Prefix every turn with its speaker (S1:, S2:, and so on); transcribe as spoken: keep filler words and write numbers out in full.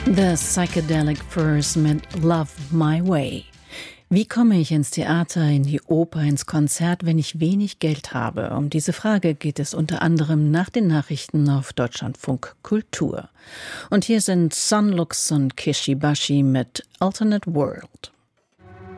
S1: The Psychedelic Furs mit Love My Way. Wie komme ich ins Theater, in die Oper, ins Konzert, wenn ich wenig Geld habe? Um diese Frage geht es unter anderem nach den Nachrichten auf Deutschlandfunk Kultur. Und hier sind Sunlux und Kishibashi mit Alternate World.